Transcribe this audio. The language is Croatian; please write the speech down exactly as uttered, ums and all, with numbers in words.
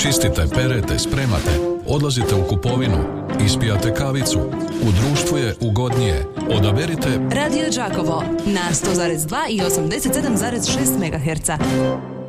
Čistite, perete, spremate, odlazite u kupovinu, ispijate kavicu. U društvu je ugodnije. Odaberite Radio Đakovo na sto zarez dva i osamdeset sedam zarez šest megaherca.